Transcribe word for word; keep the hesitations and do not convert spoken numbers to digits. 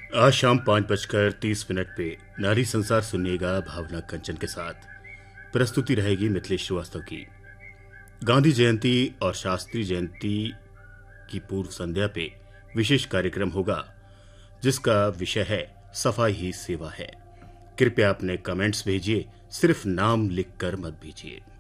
आज शाम पाँच बजकर तीस मिनट पे नारी संसार सुनिएगा भावना कंचन के साथ। प्रस्तुति रहेगी मिथिलेश श्रीवास्तव की। गांधी जयंती और शास्त्री जयंती की पूर्व संध्या पे विशेष कार्यक्रम होगा, जिसका विषय है सफाई ही सेवा है। कृपया अपने कमेंट्स भेजिए, सिर्फ नाम लिखकर मत भेजिए।